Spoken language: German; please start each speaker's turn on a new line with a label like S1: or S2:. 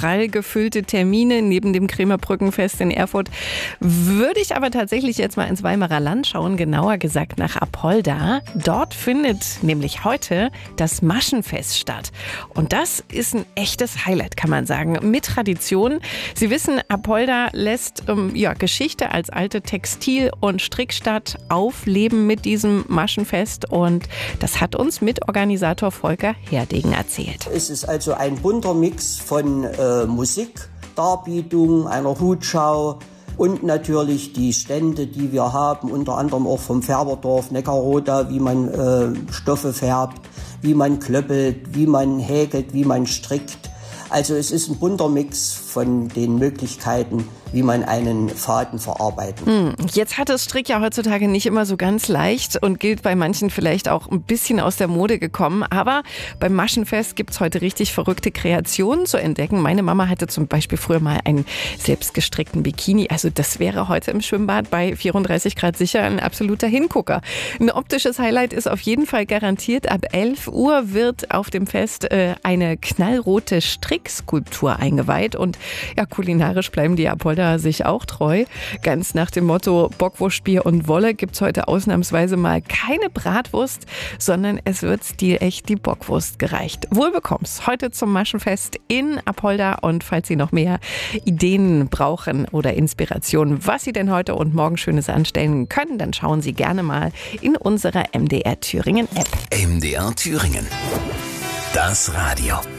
S1: prall gefüllte Termine neben dem Krämerbrückenfest in Erfurt. Würde ich aber tatsächlich jetzt mal ins Weimarer Land schauen, genauer gesagt nach Apolda. Dort findet nämlich heute das Maschenfest statt. Und das ist ein echtes Highlight, kann man sagen, mit Tradition. Sie wissen, Apolda lässt Geschichte als alte Textil- und Strickstadt aufleben mit diesem Maschenfest. Und das hat uns Mitorganisator Volker Herdegen erzählt.
S2: Es ist also ein bunter Mix von Musik, Darbietung, einer Hutschau und natürlich die Stände, die wir haben, unter anderem auch vom Färberdorf Neckarroda, wie man Stoffe färbt, wie man klöppelt, wie man häkelt, wie man strickt. Also es ist ein bunter Mix von den Möglichkeiten, wie man einen Faden verarbeitet.
S1: Jetzt hat das Strick ja heutzutage nicht immer so ganz leicht und gilt bei manchen vielleicht auch ein bisschen aus der Mode gekommen. Aber beim Maschenfest gibt's heute richtig verrückte Kreationen zu entdecken. Meine Mama hatte zum Beispiel früher mal einen selbstgestrickten Bikini. Also das wäre heute im Schwimmbad bei 34 Grad sicher ein absoluter Hingucker. Ein optisches Highlight ist auf jeden Fall garantiert. Ab 11 Uhr wird auf dem Fest eine knallrote Strickskulptur eingeweiht. Und ja, kulinarisch bleiben die Apolda sich auch treu. Ganz nach dem Motto Bockwurst, und Wolle gibt's heute ausnahmsweise mal keine Bratwurst, sondern es wird stilecht die Bockwurst gereicht. Wohl bekomm's heute zum Maschenfest in Apolda. Und falls Sie noch mehr Ideen brauchen oder Inspirationen, was Sie denn heute und morgen Schönes anstellen können, dann schauen Sie gerne mal in unserer MDR Thüringen App.
S3: MDR Thüringen. Das Radio.